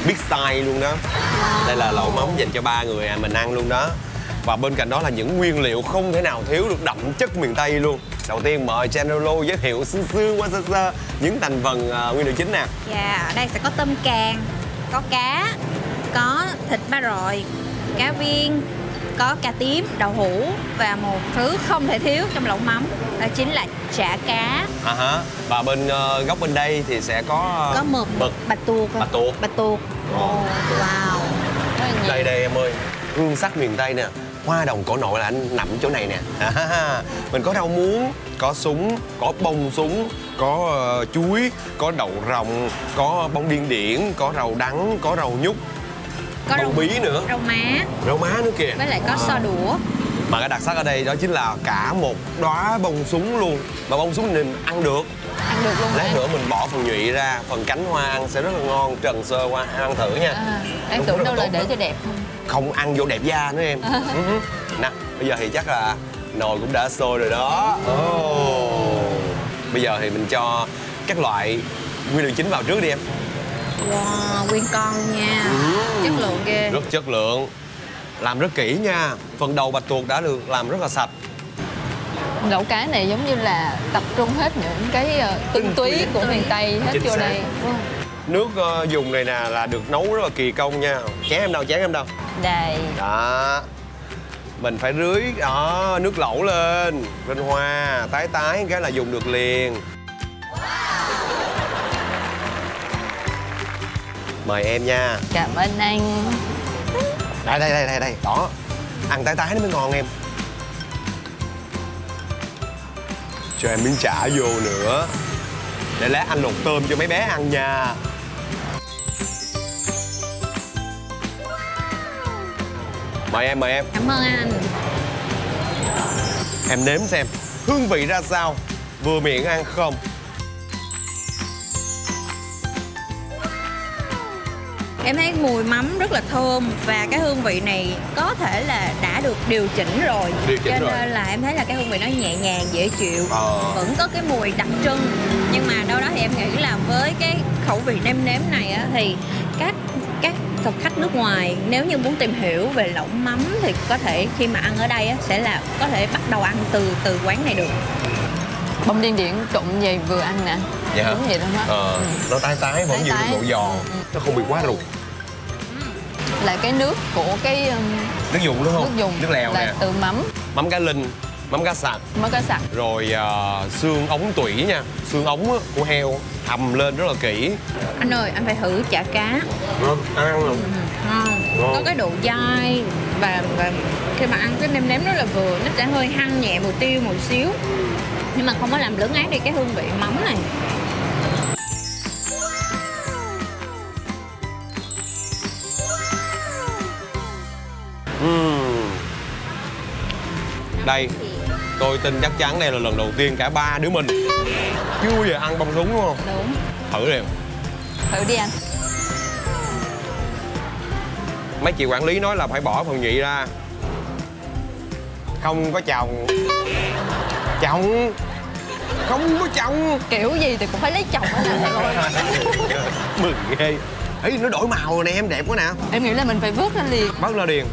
biết style luôn đó. Đây là lẩu mắm dành cho 3 người mình ăn luôn đó. Và bên cạnh đó là những nguyên liệu không thể nào thiếu được, đậm chất miền Tây luôn. Đầu tiên mời Chandelo giới thiệu sơ sơ những thành phần nguyên liệu chính nè. Dạ, ở đây sẽ có tôm càng, có cá, có thịt ba rọi, cá viên, có cà tím, đậu hũ và một thứ không thể thiếu trong lẩu mắm đó chính là chả cá. Và bên góc bên đây thì sẽ có mực, bạch tuộc. Bạch tuộc. Wow. Đây em ơi, hương sắc miền Tây nè. Hoa đồng cổ nội là anh nằm chỗ này nè. Mình có rau muống, có súng, có bông súng, có chuối, có đậu rồng, có bông điên điển, có rau đắng, có rau nhút, có bông bí nữa, rau má nữa kìa. Với lại có xo đũa. Mà cái đặc sắc ở đây đó chính là cả một đóa bông súng luôn. Mà bông súng mình ăn được luôn. Lát nữa mình bỏ phần nhụy ra, phần cánh hoa ăn sẽ rất là ngon. Trần sơ qua ăn thử nha. Em tưởng đâu là để cho đẹp không? Không ăn vô đẹp da nữa em. Nè, bây giờ thì chắc là nồi cũng đã sôi rồi đó. Bây giờ thì mình cho các loại nguyên liệu chính vào trước đi em. Wow, nguyên con nha. Chất lượng ghê. Rất chất lượng. Làm rất kỹ nha. Phần đầu bạch tuộc đã được làm rất là sạch. Lẩu cá này giống như là tập trung hết những cái tinh túy của miền Tây hết vô đây. Nước dùng này nè là được nấu rất là kỳ công nha. Chén em đâu. Đây. Đó. Mình phải rưới đó, nước lẩu lên hoa, tái cái là dùng được liền. Mời em nha. Cảm ơn anh. Đây. Đó. Ăn tái nó mới ngon em. Cho em miếng chả vô nữa. Để lát anh luộc tôm cho mấy bé ăn nha. Mời em. Cảm ơn anh. Em nếm xem hương vị ra sao, vừa miệng ăn không? Em thấy mùi mắm rất là thơm và cái hương vị này có thể là đã được điều chỉnh rồi. Cho nên là em thấy là cái hương vị nó nhẹ nhàng, dễ chịu. Vẫn có cái mùi đặc trưng. Nhưng mà đâu đó thì em nghĩ là với cái khẩu vị nêm nếm này á, thì các thực khách nước ngoài nếu như muốn tìm hiểu về lẩu mắm thì có thể khi mà ăn ở đây á, sẽ là có thể bắt đầu ăn từ quán này được. Bông điên điển trụng về vừa ăn nè. Dạ. Đúng vậy đó. Nó tái vẫn giữ được độ giòn. Nó không bị quá ruột. Là cái nước của cái nước dùng đúng không? Nước dùng nước lèo là nè. từ Mắm cá linh, mắm cá sặc. Rồi xương ống tủy nha. Xương ống của heo hầm lên rất là kỹ. Anh ơi, anh phải thử chả cá. Ăn luôn. Ngon. Có cái độ dai và khi mà ăn cái nêm nếm rất là vừa. Nó sẽ hơi hăng nhẹ mùi tiêu một xíu. Nhưng mà không có làm lấn át đi cái hương vị mắm này. Đây, tôi tin chắc chắn đây là lần đầu tiên cả 3 đứa mình chưa bao giờ ăn bông súng đúng không? Đúng. Thử đi em. Thử đi anh. Mấy chị quản lý nói là phải bỏ phần nhụy ra. Không có chồng. Không có chồng. Kiểu gì thì cũng phải lấy chồng ở đây thôi. Mừng ghê. Ê, nó đổi màu rồi nè em, đẹp quá nè. Em nghĩ là mình phải vớt ra liền. Vớt ra liền.